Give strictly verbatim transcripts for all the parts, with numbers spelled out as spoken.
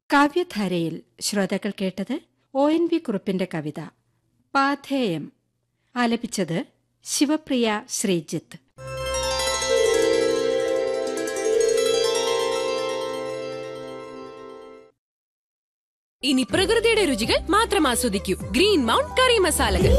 കാവ്യധാരയിൽ ശ്രോതാക്കൾ കേട്ടത് O N V കുറുപ്പിന്റെ കവിത പാഥേയം. ആലപിച്ചത് ശിവപ്രിയ ശ്രീജിത്ത്. ഇനി പ്രകൃതിയുടെ രുചികൾ മാത്രം ആസ്വദിക്കൂ. ഗ്രീൻ മൗണ്ട് കറി മസാലകൾ.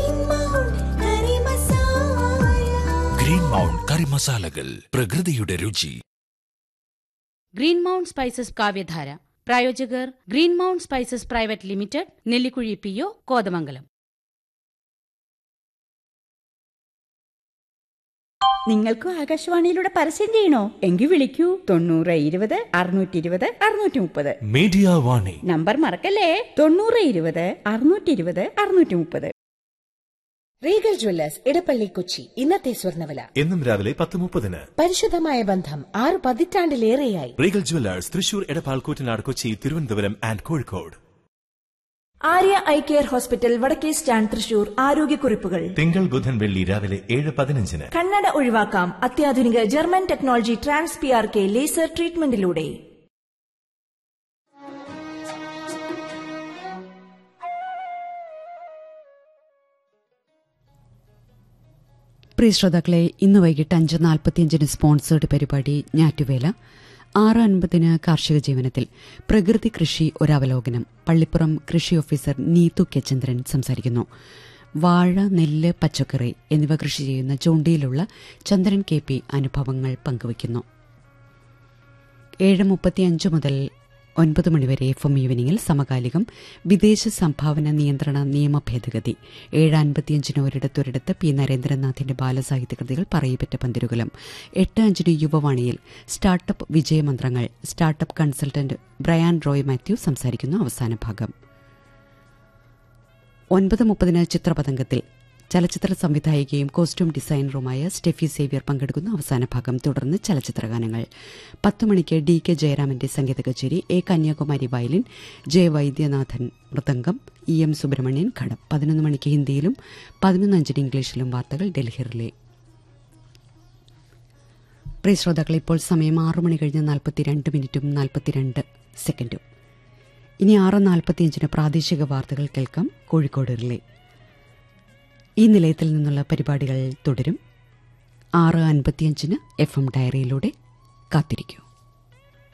ഗ്രീൻ മൗണ്ട് കറി മസാലകൾ, പ്രകൃതിയുടെ രുചി. ഗ്രീൻ മൗണ്ട് സ്പൈസസ് കാവ്യധാര പ്രായോജകർ green mount spices private limited, Nellikuzhi P O, Kothamangalam. നിങ്ങൾക്കും ആകാശവാണിയിലൂടെ പരസ്യം ചെയ്യണോ? എങ്കിൽ വിളിക്കൂ തൊണ്ണൂറ് ഇരുപത് അറുന്നൂറ്റി ഇരുപത് അറുന്നൂറ്റി മുപ്പത്. മീഡിയ വാണി നമ്പർ മറക്കല്ലേ, തൊണ്ണൂറ് ഇരുപത് അറുന്നൂറ്റി ഇരുപത് അറുന്നൂറ്റി മുപ്പത്. Regal Jewellers Edappally Kochi. ഇന്നത്തെ സ്വർണ്ണവില എന്നും രാവിലെ പത്ത് മുപ്പതിന്. പരിശുദ്ധമായ ബന്ധം ആറ് പതിറ്റാണ്ടിലേറെയായി. Regal Jewellers Thrissur, Edappal, Koottanad, Kochi, Thiruvananthapuram and Kozhikode. Arya eye care hospital, വടക്കേ സ്റ്റാൻഡ്, തൃശൂർ. ആരോഗ്യക്കുറിപ്പുകൾ തിങ്കൾ, ബുധൻ, വെള്ളി രാവിലെ ഏഴ് പതിനഞ്ചിന്. കണ്ണട ഒഴിവാക്കാം അത്യാധുനിക German technology trans P R K laser ട്രീറ്റ്മെന്റിലൂടെ. പ്രിയ ശ്രോതാക്കളെ, ഇന്ന് വൈകിട്ട് അഞ്ച് നാൽപ്പത്തിയഞ്ചിന് സ്പോൺസേർഡ് പരിപാടി ഞാറ്റുവേല. ആറ് അൻപതിന് കാർഷിക ജീവനത്തിൽ പ്രകൃതി കൃഷി ഒരവലോകനം. പള്ളിപ്പുറം കൃഷി ഓഫീസർ നീതു കെ ചന്ദ്രൻ സംസാരിക്കുന്നു. വാഴ, നെല്ല്, പച്ചക്കറി എന്നിവ കൃഷി ചെയ്യുന്ന ചൂണ്ടിയിലുള്ള ചന്ദ്രൻ കെ പി അനുഭവങ്ങൾ പങ്കുവയ്ക്കുന്നു. ഏഴ് മുപ്പത്തിയഞ്ച് മുതൽ ഒൻപത് മണിവരെ എഫ് എം ഈവനിങ്ങിൽ സമകാലികം വിദേശ സംഭാവന നിയന്ത്രണ നിയമ ഭേദഗതി. ഏഴ് അൻപത്തിയഞ്ചിന് ഒരിടത്തൊരിടത്ത് പി നരേന്ദ്രനാഥിന്റെ ബാലസാഹിത്യ കൃതികൾ പറയിപ്പറ്റ പന്തിരുകുലം. എട്ട് അഞ്ചിന് യുവവാണിയിൽ startup വിജയമന്ത്രങ്ങൾ. Startup consultant Brian Roy Mathew സംസാരിക്കുന്നു. അവസാന ഭാഗം. ഒൻപത് മുപ്പതിന് ചിത്രപതംഗത്തിൽ ചലച്ചിത്ര സംവിധായികയും കോസ്റ്റ്യൂം ഡിസൈനറുമായ സ്റ്റെഫി സേവ്യർ പങ്കെടുക്കുന്ന അവസാന ഭാഗം. തുടർന്ന് ചലച്ചിത്രഗാനങ്ങൾ. പത്ത് മണിക്ക് ഡി കെ ജയരാമന്റെ സംഗീത കച്ചേരി. A Kanyakumari violin, J Vaidyanathan mridangam, E M Subramanian ഘടം. പതിനൊന്ന് മണിക്ക് ഹിന്ദിയിലും പതിനൊന്ന് അഞ്ചിന് ഇംഗ്ലീഷിലും വാർത്തകൾ ഡൽഹി റിലേ. പ്രിയ ശ്രോതാക്കളെ, ഇപ്പോൾ സമയം ആറു മണി കഴിഞ്ഞ് നാൽപ്പത്തിരണ്ട് മിനിറ്റും നാൽപ്പത്തിരണ്ട് സെക്കൻഡും. ഇനി ആറ് നാൽപ്പത്തിയഞ്ചിന് പ്രാദേശിക വാർത്തകൾ കേൾക്കാം കോഴിക്കോട് റിലേ. ഈ നിലയത്തിൽ നിന്നുള്ള പരിപാടികൾ തുടരും. ആറ് അൻപത്തിയഞ്ചിന് എഫ് എം ഡയറിയിലൂടെ കാത്തിരിക്കൂ.